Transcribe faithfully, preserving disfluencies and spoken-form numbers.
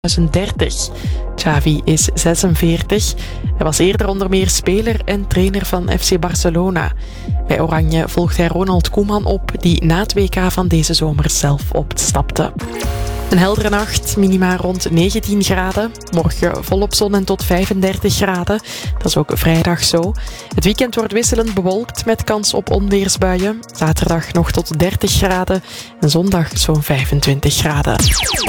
tweeduizend dertig. Xavi is zesenveertig. Hij was eerder onder meer speler en trainer van F C Barcelona. Bij Oranje volgt hij Ronald Koeman op, die na het W K van deze zomer zelf opstapte. Een heldere nacht, minima rond negentien graden. Morgen volop zon en tot vijfendertig graden. Dat is ook vrijdag zo. Het weekend wordt wisselend bewolkt met kans op onweersbuien. Zaterdag nog tot dertig graden en zondag zo'n vijfentwintig graden.